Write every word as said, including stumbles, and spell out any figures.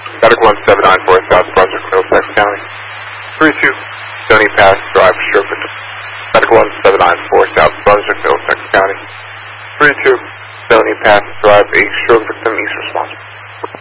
Medical one seven nine four, South Brunswick, Middlesex County. three two, Stony Pass Drive, stroke victim. Medical one seven nine four, South Brunswick, Middlesex County. three two, Stony Pass Drive, eight, stroke victim, east responsible.